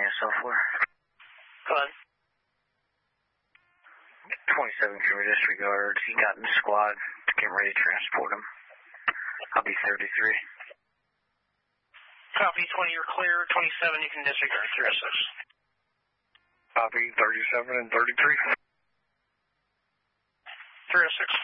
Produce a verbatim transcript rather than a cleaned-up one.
software. Go ahead. twenty-seven can we disregard. He got in the squad. Getting ready to transport him. I'll be thirty-three. Copy, twenty, you're clear. twenty-seven, you can disregard. three oh six. Copy, thirty-seven and thirty-three. three oh six.